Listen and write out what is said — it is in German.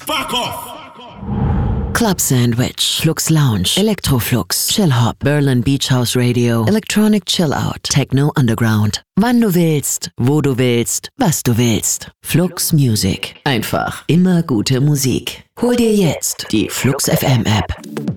Fuck off! Club Sandwich, Flux Lounge, Electroflux, Chill Hop, Berlin Beach House Radio, Electronic Chill Out, Techno Underground. Wann du willst, wo du willst, was du willst. Flux Music. Einfach immer gute Musik. Hol dir jetzt die Flux FM App.